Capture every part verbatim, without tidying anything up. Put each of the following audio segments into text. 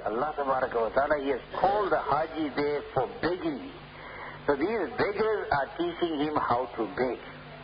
Allah tabaraka wa ta'ala, He has called the Haji there for begging. So these beggars are teaching him how to beg.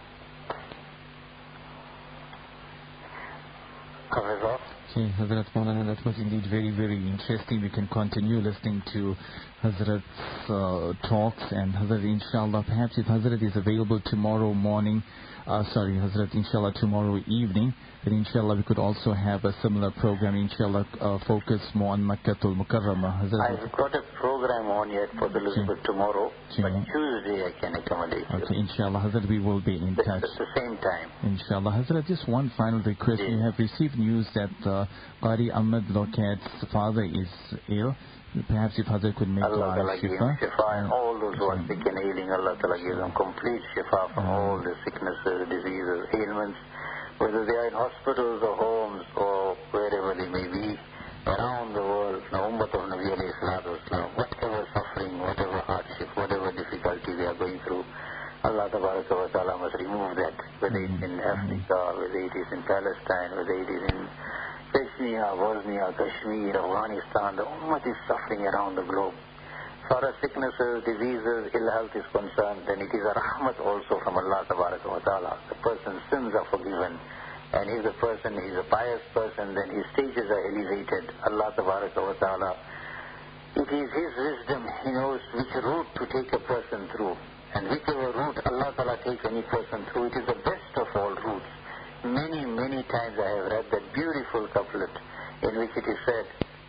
However, Okay, Hazrat Maulana, that was indeed very, very interesting. We can continue listening to Hazrat's uh, talks, and Hazrat, inshallah, perhaps if Hazrat is available tomorrow morning, uh, sorry, Hazrat, inshallah, tomorrow evening, then inshallah we could also have a similar program, inshallah, uh, focus more on Makkatul Mukarramah. Hazrat, I've got a program on yet for the Elizabeth okay. tomorrow, okay. but Tuesday I can accommodate you. Okay, inshallah, Hazrat, we will be in the, touch. At the same time. Inshallah. Hazrat, just one final request. Yes. We have received news that uh, Qari Ahmad Lokat's father is ill. Perhaps if Hazrat could make Allah dua give him shifa. shifa, and all those who are sick and ailing, Allah Ta'ala gives them complete shifa from all the sicknesses, diseases, ailments, whether they are in hospitals or homes or wherever they may be, around the world, the Ummah of Nabi alayhi salatu wasalam, whatever suffering, whatever hardship, whatever difficulty they are going through, Allah Tabaraka wa Ta'ala must remove that, whether it's in Africa, whether it is in Palestine, whether it is in Chechnya, Bosnia, Kashmir, Afghanistan. The Ummah is suffering around the globe. As far as sicknesses, diseases, ill health is concerned, then it is a rahmat also from Allah Tabaraka wa Ta'ala. The person's sins are forgiven. And if the person is a pious person, then his stages are elevated. Allah Tabaraka wa Ta'ala, it is His wisdom. He knows which route to take a person through. And whichever route Allah Ta'ala takes any person through, it is the best of all routes. Many, many times I have read that beautiful couplet in which it is said,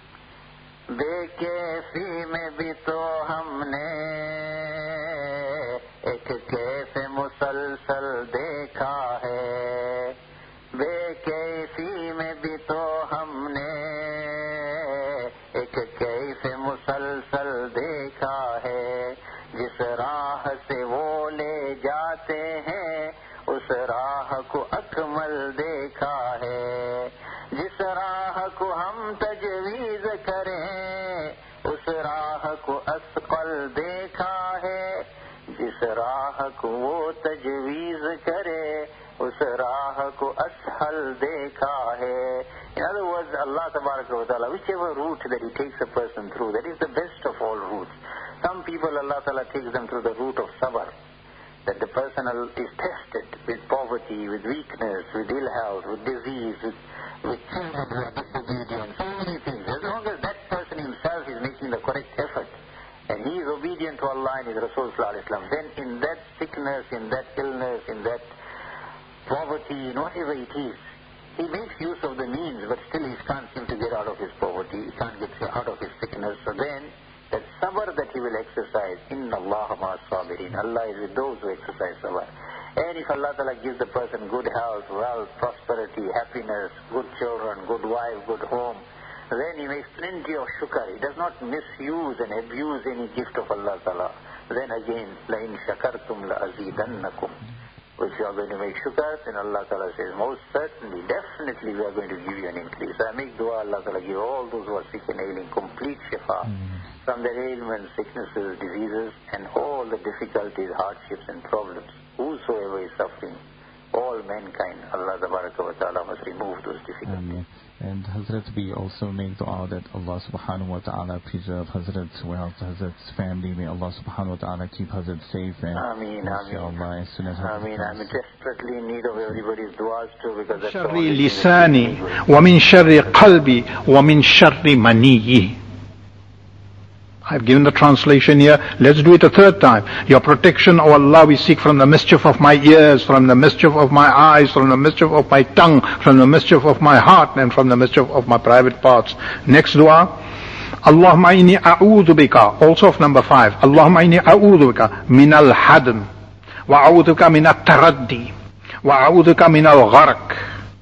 बेकैफी में भी तो हमने एक कैफ मुसलसल देखा है, बेकैफी में भी तो हमने एक कैफ मुसलसल देखा है, जिस राह से वो ले जाते हैं उस राह को अकमल देखा है, जिस राह को हम तजवीज करें उस राह को असक़ल देखा है, जिस राह को वो तजवीज करे उस राह को असहल देखा है. In other words, Allah Tabaraka wa Ta'ala, whichever route that He takes a person through, that is the best of all routes. Some people, Allah Ta'ala takes them through the route of sabr, that the person is tested with poverty, with weakness, with ill health, with disease, with, with children who are disobedient, so many things. As long as that person himself is making the correct effort, and he is obedient to Allah and His Rasul Sallallahu Alaihi Wasallam, then in that sickness, in that illness, in that poverty, in whatever it is, he makes use of the means, but still he can't seem to get out of his poverty, he can't get out of his sickness. So then, that sabr that he will exercise, inna Allah ma'as sabirin, Allah is with those who exercise sabr. And if Allah Ta'ala gives the person good health, wealth, prosperity, happiness, good children, good wife, good home, then he makes plenty of shukr. He does not misuse and abuse any gift of Allah Ta'ala. Then again, la in shakartum la azidannakum. If you are going to make shukr, then Allah Ta'ala says, most certainly, definitely we are going to give you an increase. I make dua, Allah Ta'ala give all those who are sick and ailing complete shifa mm. from their ailments, sicknesses, diseases, and all the difficulties, hardships and problems. Whosoever is suffering, all mankind, Allah Ta'ala must remove those difficulties. Amen. And Hazrat, we also make dua that Allah subhanahu wa ta'ala preserve Hazrat's wealth, Hazrat's family. May Allah subhanahu wa ta'ala keep Hazrat safe. And Ameen, Ameen. As soon as Ameen. I'm desperately in need of everybody's duas too, because that's شر لساني ومن شر قلبي ومن شر مني. I've given the translation here. Let's do it a third time. Your protection, O Allah, we seek from the mischief of my ears, from the mischief of my eyes, from the mischief of my tongue, from the mischief of my heart, and from the mischief of my private parts. Next dua. Allahumma inni a'udhu bika. Also of number five. Allahumma inni a'udhu bika min al-hadm. Wa a'udhu bika min al-taraddi. Wa a'udhu bika min al-gharq.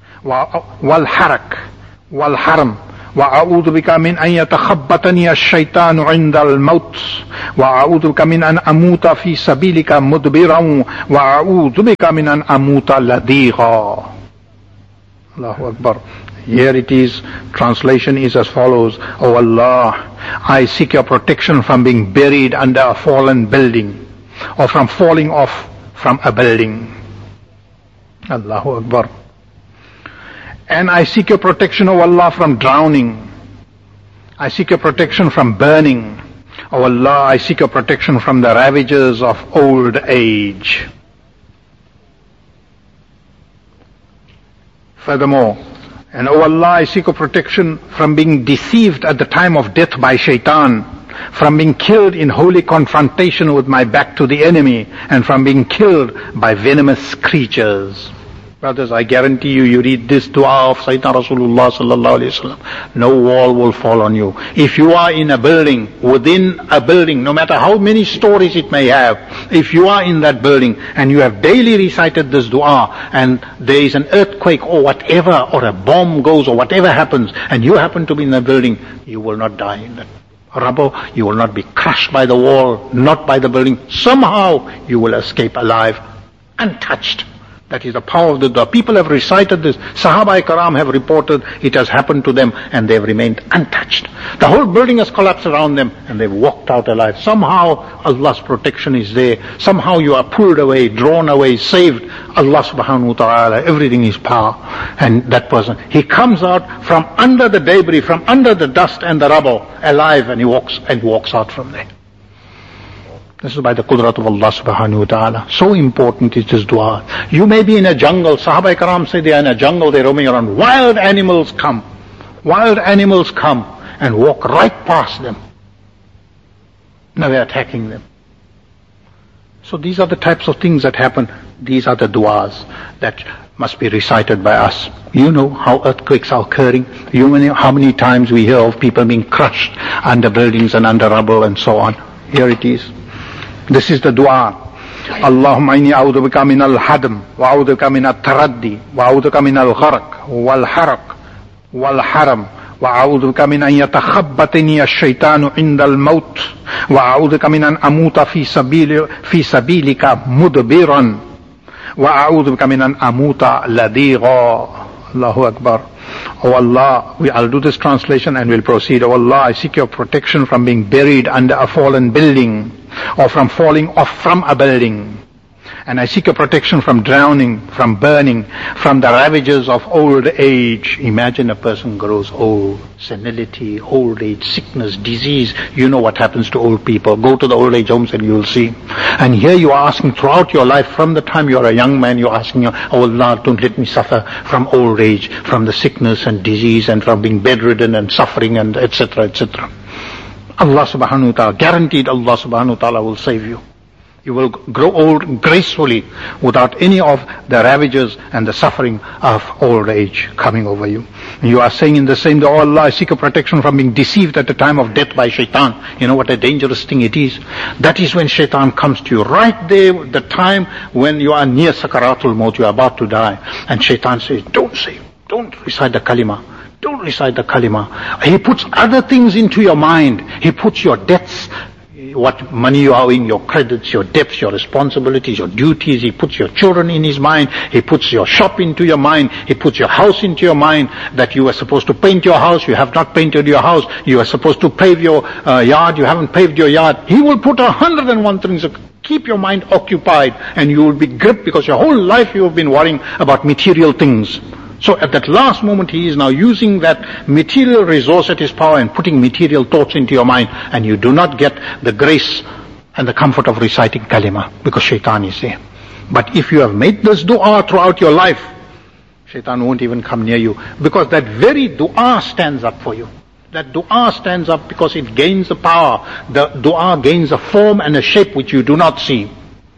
Wal-harak. Wal-haram. وأعوذ بك من أن يتخبطني الشيطان عند الموت وأعوذ بك من أن أموت في سبيلك مدبرا وأعوذ بك من أن أموت لديغا. Allahu Akbar. Here it is, translation is as follows. O Allah, I seek your protection from being buried under a fallen building or from falling off from a building. Allahu Akbar. And I seek your protection, O Allah, from drowning. I seek your protection from burning. O Allah, I seek your protection from the ravages of old age. Furthermore, and O Allah, I seek your protection from being deceived at the time of death by shaitan, from being killed in holy confrontation with my back to the enemy, and from being killed by venomous creatures. Brothers, I guarantee you, you read this dua of Sayyidina Rasulullah sallallahu alayhi wa sallam, no wall will fall on you. If you are in a building, within a building, no matter how many stories it may have, if you are in that building and you have daily recited this dua and there is an earthquake or whatever, or a bomb goes or whatever happens, and you happen to be in the building, you will not die in that rubble, you will not be crushed by the wall, not by the building. Somehow you will escape alive, untouched. That is the power of the dua. People have recited this. Sahaba Karam have reported it has happened to them and they have remained untouched. The whole building has collapsed around them and they've walked out alive. Somehow Allah's protection is there. Somehow you are pulled away, drawn away, saved. Allah subhanahu wa ta'ala, everything is power. And that person, he comes out from under the debris, from under the dust and the rubble, alive, and he walks and walks out from there. This is by the qudrat of Allah subhanahu wa ta'ala. So important is this dua. You may be in a jungle. Sahaba Karam say they are in a jungle, they're roaming around. Wild animals come. Wild animals come and walk right past them. Never attacking them. So these are the types of things that happen. These are the duas that must be recited by us. You know how earthquakes are occurring. You know how many times we hear of people being crushed under buildings and under rubble and so on. Here it is. This is the dua. Allahumma inni a'udhu bika min al-hadm, wa a'udhu bika min al-taraddi, wa a'udhu bika min al-gharq, wal-haraq, wal-haram, wa a'udhu bika min an yatakhabbatani ash-shaytanu inda al-maut, wa a'udhu bika min an amuta fi sabili, fi sabilika mudbiran, wa a'udhu bika min an amuta ladigha. Allahu Akbar. Oh Allah, we, I'll do this translation and we'll proceed. Oh Allah, I seek your protection from being buried under a fallen building, or from falling off from a building. And I seek your protection from drowning, from burning, from the ravages of old age. Imagine a person grows old, senility, old age, sickness, disease. You know what happens to old people. Go to the old age homes and you'll see. And here you are asking throughout your life, from the time you are a young man, you're asking, oh Allah, don't let me suffer from old age, from the sickness and disease and from being bedridden and suffering and et cetera, et cetera. Allah subhanahu wa ta'ala, guaranteed Allah subhanahu wa ta'ala will save you. You will grow old gracefully without any of the ravages and the suffering of old age coming over you. You are saying in the same day, oh Allah, I seek a protection from being deceived at the time of death by shaitan. You know what a dangerous thing it is? That is when shaitan comes to you. Right there, the time when you are near sakaratul maut, you are about to die. And shaitan says, don't say, don't recite the kalima. Don't recite the kalima. He puts other things into your mind. He puts your debts, what money you are owing, your credits, your debts, your responsibilities, your duties. He puts your children in his mind. He puts your shop into your mind. He puts your house into your mind, that you are supposed to paint your house. You have not painted your house. You are supposed to pave your uh, yard. You haven't paved your yard. He will put a hundred and one things. Keep your mind occupied and you will be gripped, because your whole life you have been worrying about material things. So at that last moment he is now using that material resource at his power and putting material thoughts into your mind, and you do not get the grace and the comfort of reciting kalima, because shaitan is there. But if you have made this dua throughout your life, shaitan won't even come near you, because that very dua stands up for you. That dua stands up because it gains the power. The dua gains a form and a shape which you do not see.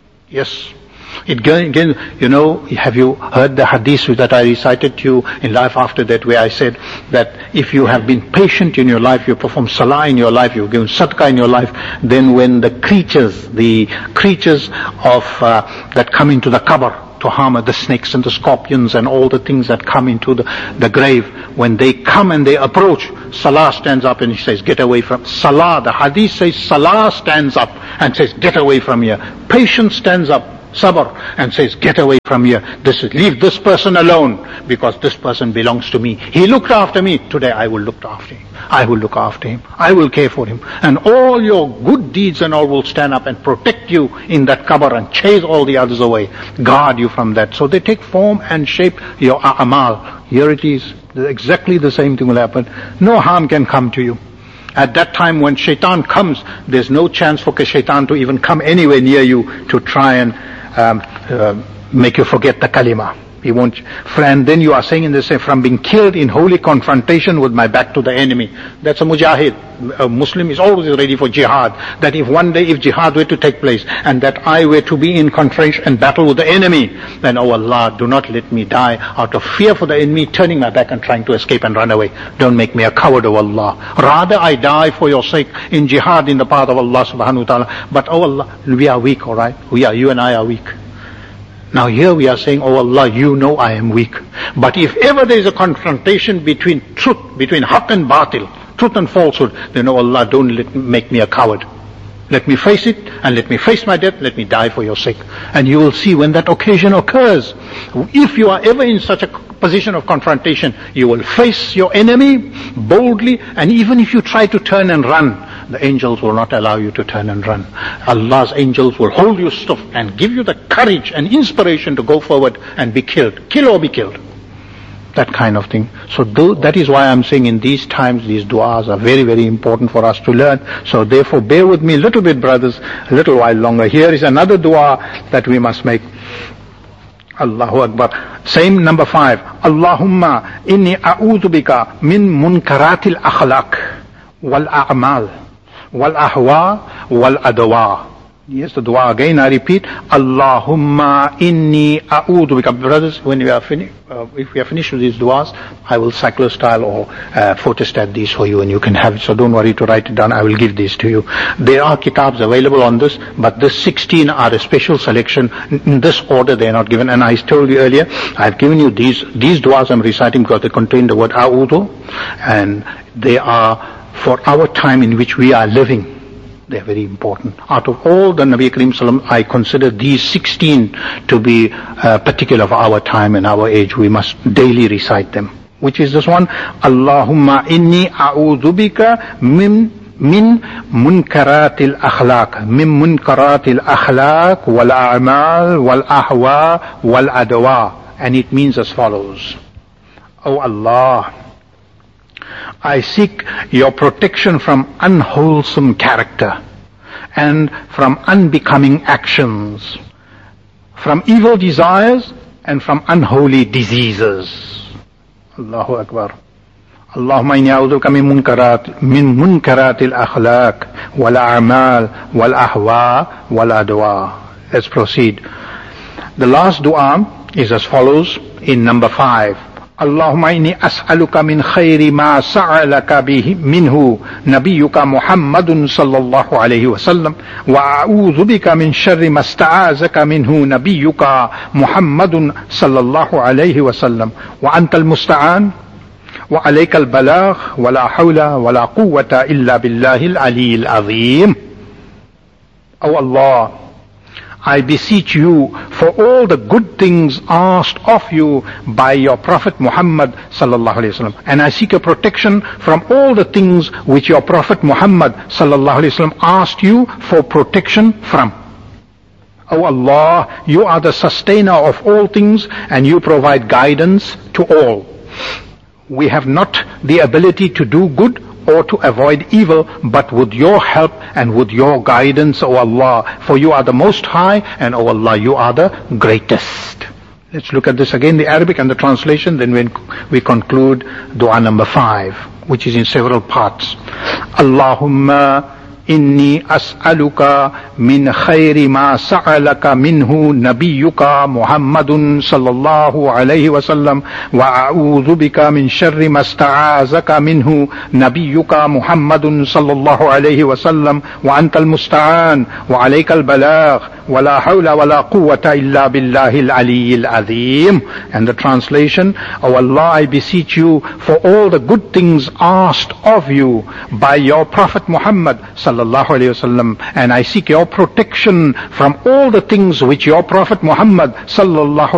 Yes. It again, you know, have you heard the hadith that I recited to you in Life After Death, where I said that if you have been patient in your life, you perform salah in your life, you've given sadaqah in your life, then when the creatures, the creatures of uh, that come into the qabr to harm, the snakes and the scorpions and all the things that come into the, the grave, when they come and they approach, salah stands up and he says, get away from salah. The hadith says salah stands up and says, get away from here. Patience stands up, sabr, and says, get away from here. This is, leave this person alone, because this person belongs to me. He looked after me. Today I will look after him. I will look after him. I will care for him. And all your good deeds and all will stand up and protect you in that qabr and chase all the others away. Guard you from that. So they take form and shape your a'mal. Here it is. Exactly the same thing will happen. No harm can come to you. At that time when shaitan comes, there's no chance for shaitan to even come anywhere near you to try and um, uh, make you forget the kalima. He won't. And then you are saying in this, from being killed in holy confrontation with my back to the enemy. That's a mujahid. A Muslim is always ready for jihad. That if one day, if jihad were to take place, and that I were to be in confrontation and battle with the enemy, then, oh Allah, do not let me die out of fear for the enemy, turning my back and trying to escape and run away. Don't make me a coward, oh Allah. Rather I die for your sake in jihad in the path of Allah subhanahu wa ta'ala. But oh Allah, we are weak, alright? We are, you and I are weak. Now here we are saying, oh Allah, you know I am weak. But if ever there is a confrontation between truth, between haqq and batil, truth and falsehood, then oh Allah, don't let me, make me a coward. Let me face it, and let me face my death, let me die for your sake. And you will see when that occasion occurs, if you are ever in such a position of confrontation, you will face your enemy boldly, and even if you try to turn and run, the angels will not allow you to turn and run. Allah's angels will hold you stiff and give you the courage and inspiration to go forward and be killed. Kill or be killed. That kind of thing. So though, that is why I'm saying in these times, these du'as are very, very important for us to learn. So therefore, bear with me a little bit, brothers, a little while longer. Here is another du'a that we must make. Allahu Akbar. Same number five. Allahumma inni a'udhu bika min munkaratil akhlaq wal a'mal wal ahwa wal adwa. Yes, the dua again, I repeat. Allahumma inni a'udhu bika. Brothers, when we are finished, uh, if we are finished with these duas, I will cyclostyle or uh, photostat these for you and you can have it. So don't worry to write it down. I will give these to you. There are kitabs available on this, but this sixteen are a special selection. In this order they are not given. And I told you earlier, I've given you these, these duas I'm reciting because they contain the word a'udhu, and they are for our time in which we are living. They're very important. Out of all the Nabi Kareem Sallam, I consider these sixteen to be uh, particular of our time and our age. We must daily recite them. Which is this one? Allahumma inni a'udhu bika min min munkaratil akhlaq. Min munkaratil akhlaq wal a'mal wal ahwa wal adwa. And it means as follows. Oh Allah, I seek your protection from unwholesome character and from unbecoming actions, from evil desires and from unholy diseases. Allahu Akbar. Allahumma inni a'udhuka min munkarat min munkaratil akhlaq wal a'mal wal ahwa wal adwa. Let's proceed. The last dua is as follows in number five. Allahumma inni as'aluka min khayri ma sa'alaka bihi minhu nabiyyuka Muhammadun sallallahu alayhi wa sallam wa a'udhu bika min sharri ma sta'azaka minhu nabiyyuka Muhammadun sallallahu alayhi wa sallam wa antal musta'an wa alayka al-balagh wa la hawla wa la quwwata illa billahi al-aliyyil azim. Oh Allah, I beseech you for all the good things asked of you by your Prophet Muhammad sallallahu alayhi wa sallam. And I seek your protection from all the things which your Prophet Muhammad sallallahu alayhi wa sallam asked you for protection from. Oh Allah, you are the sustainer of all things and you provide guidance to all. We have not the ability to do good or to avoid evil, but with your help and with your guidance, O Allah, for you are the most high, and O Allah, you are the greatest. Let's look at this again, the Arabic and the translation, then when we conclude dua number five, which is in several parts. Allahumma inni as'aluka min khayri ma sa'alaka minhu nabiyyuka Muhammadun sallallahu alayhi wa sallam wa a'udhu bika min sharri ma sta'azaka minhu nabiyyuka Muhammadun sallallahu alayhi wa sallam wa antal musta'an wa alayka al-balagh wa la hawla wa la quwwata illa billahi al-aliyyil azim. And the translation, O Allah, I beseech you for all the good things asked of you by your Prophet Muhammad sallallahu alayhi wasallam, and I seek your protection from all the things which your Prophet Muhammad sallallahu